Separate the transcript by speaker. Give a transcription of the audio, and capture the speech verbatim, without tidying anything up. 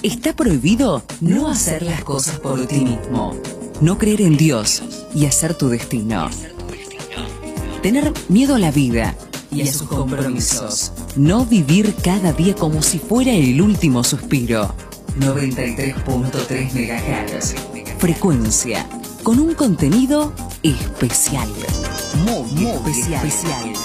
Speaker 1: Está prohibido no hacer las cosas por ti mismo, no creer en Dios y hacer tu destino. Tener miedo a la vida y a sus compromisos. No vivir cada día como si fuera el último suspiro. noventa y tres punto tres megahertz. Frecuencia. Con un contenido especial. Muy, muy especial. especial.